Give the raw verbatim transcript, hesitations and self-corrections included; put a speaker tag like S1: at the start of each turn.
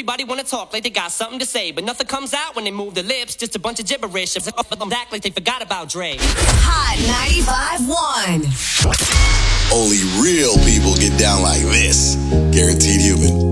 S1: Everybody wanna talk like they got something to say, but nothing comes out when they move their lips. Just a bunch of gibberish. Act like they forgot about Dre.
S2: Hot ninety-five point one.
S3: Only real people get down like this. Guaranteed Human.